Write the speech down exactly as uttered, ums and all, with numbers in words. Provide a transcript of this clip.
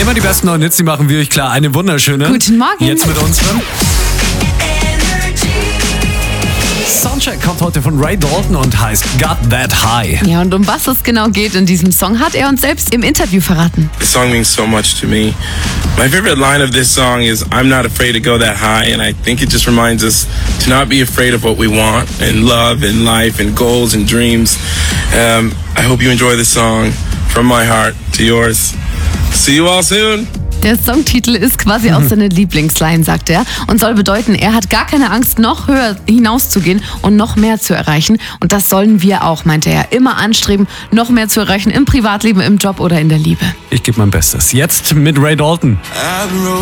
Immer die besten neuen Hits, die machen wir euch klar. Eine wunderschöne. Guten Morgen. Jetzt mit unseren. Soundcheck kommt heute von Ray Dalton und heißt Got That High. Ja, und um was es genau geht in diesem Song, hat er uns selbst im Interview verraten. The song means so much to me. My favorite line of this song is, I'm not afraid to go that high, and I think it just reminds us to not be afraid of what we want, and love, and life, and goals, and dreams. Um, I hope you enjoy the song from my heart to yours. See you all soon. Der Songtitel ist quasi auch seine Lieblingsline, sagt er, und soll bedeuten, er hat gar keine Angst, noch höher hinauszugehen und noch mehr zu erreichen. Und das sollen wir auch, meinte er. Immer anstreben, noch mehr zu erreichen im Privatleben, im Job oder in der Liebe. Ich gebe mein Bestes. Jetzt mit Ray Dalton.